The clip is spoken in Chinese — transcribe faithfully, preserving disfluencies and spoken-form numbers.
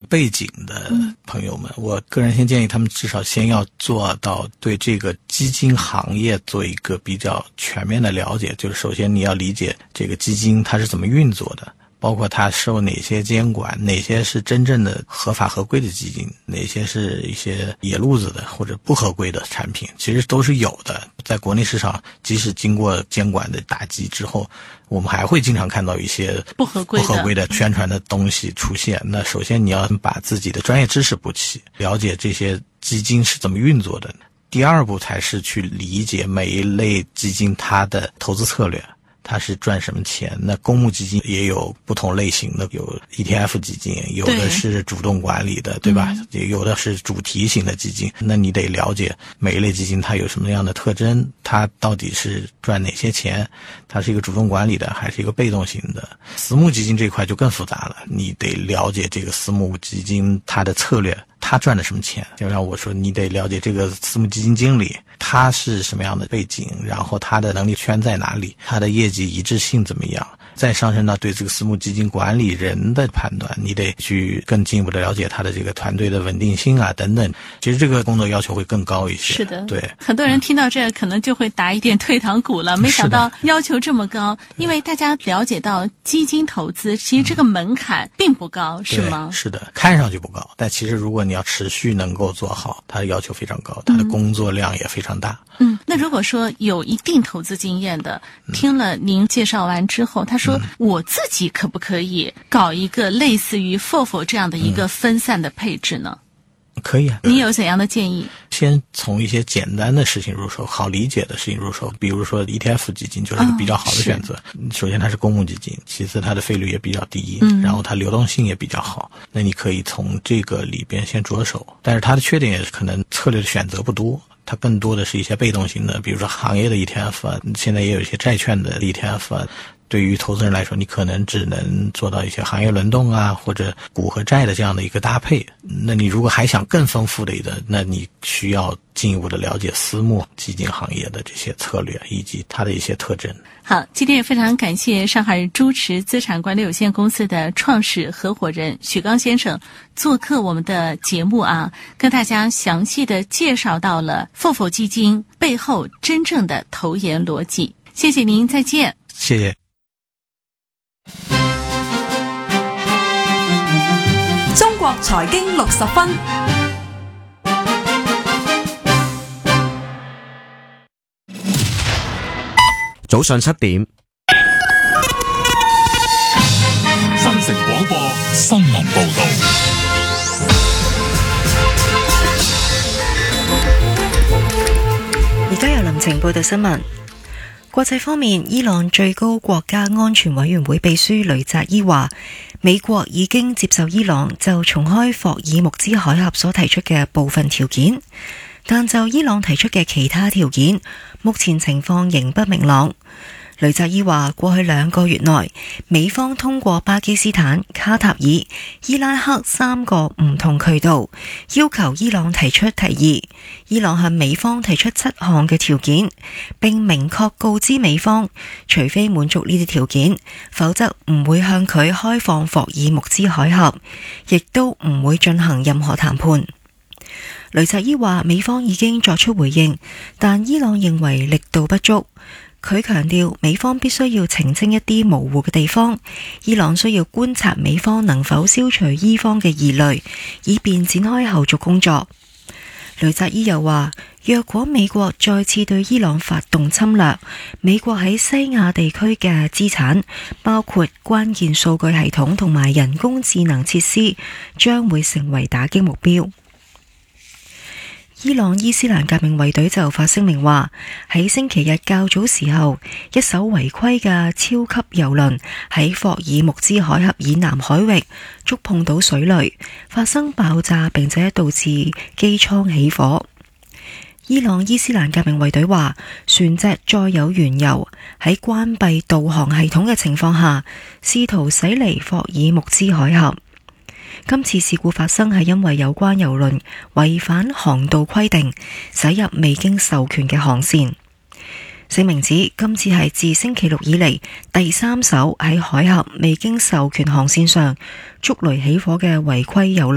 背景的朋友们，嗯、我个人先建议他们至少先要做到对这个基金行业做一个比较全面的了解，就是首先你要理解这个基金它是怎么运作的，包括它受哪些监管，哪些是真正的合法合规的基金，哪些是一些野路子的或者不合规的产品，其实都是有的。在国内市场，即使经过监管的打击之后，我们还会经常看到一些不合规的不合规的宣传的东西出现。那首先你要把自己的专业知识补齐，了解这些基金是怎么运作的。第二步才是去理解每一类基金它的投资策略，它是赚什么钱。那公募基金也有不同类型的，有 E T F 基金，有的是主动管理的， 对, 对吧、嗯、有的是主题型的基金。那你得了解每一类基金它有什么样的特征，它到底是赚哪些钱，它是一个主动管理的还是一个被动型的。私募基金这块就更复杂了，你得了解这个私募基金它的策略，他赚的什么钱。就像我说，你得了解这个私募基金经理他是什么样的背景，然后他的能力圈在哪里，他的业绩一致性怎么样，再上升到对这个私募基金管理人的判断，你得去更进一步的了解他的这个团队的稳定性啊等等。其实这个工作要求会更高一些。 是的， 对， 很多人听到这可能就会打一点退堂鼓了，没想到要求这么高。因为大家了解到基金投资其实这个门槛并不高、嗯、是吗？ 是的，看上去不高，但其实如果你要持续能够做好，它的要求非常高，它的工作量也非常大。 嗯，那如果说有一定投资经验的，听了您介绍完之后，他说、嗯、我自己可不可以搞一个类似于 F O F O 这样的一个分散的配置呢？ 嗯、可以啊。 你有怎样的建议？ 先从一些简单的事情入手，好理解的事情入手，比如说 E T F 基金就是一个比较好的选择、哦、首先它是公募基金，其次它的费率也比较低、嗯、然后它流动性也比较好，那你可以从这个里边先着手。但是它的缺点也是可能策略的选择不多，它更多的是一些被动型的，比如说行业的 E T F 啊，现在也有一些债券的 E T F 啊。对于投资人来说，你可能只能做到一些行业轮动啊，或者股和债的这样的一个搭配。那你如果还想更丰富的一个，那你需要进一步的了解私募基金行业的这些策略以及它的一些特征。 好，今天也非常感谢上海珠池资产管理有限公司的创始合伙人许刚先生做客我们的节目啊，跟大家详细的介绍到了 F O F O 基金背后真正的投研逻辑。谢谢您，再见。 谢谢。 中國財經六十分， 早上七點， 新城廣播新聞報道。 而家由林晴報道新聞。國際方面，伊朗最高國家安全委員會秘書雷扎伊話，美國已經接受伊朗就重開霍爾木茲海峽所提出嘅部分條件，但就伊朗提出嘅其他條件，目前情況仍不明朗。雷扎伊話，過去兩個月內，美方通過巴基斯坦、卡塔爾、伊拉克三個唔同渠道，要求伊朗提出提議。伊朗向美方提出七項嘅條件，並明確告知美方，除非滿足呢啲條件，否則唔會向佢開放霍爾木茲海峽，亦都唔會進行任何談判。雷扎伊話，美方已經作出回應，但伊朗認為力度不足。佢強調美方必須要澄清一啲模糊嘅地方，伊朗需要觀察美方能否消除伊方嘅疑慮，以便展開後續工作。雷扎伊又話，若果美國再次對伊朗發動侵略，美國喺西亞地區嘅資產，包括關鍵數據系統同埋人工智能設施，將會成為打擊目標。伊朗伊斯蘭革命衛隊就發聲明話，喺星期日較早時候，一艘違規嘅超級郵輪喺霍爾木茲海峽以南海域觸碰到水雷，發生爆炸，並且導致機艙起火。伊朗伊斯蘭革命衛隊話，船隻載有原油，喺關閉導航系統嘅情況下，試圖駛離霍爾木茲海峽。今次事故發生係因為有關郵輪違反航道規定，駛入未經授權嘅航線。聲明指，今次係自星期六以嚟第三艘喺海峽未經授權航線上觸雷起火嘅違規郵輪。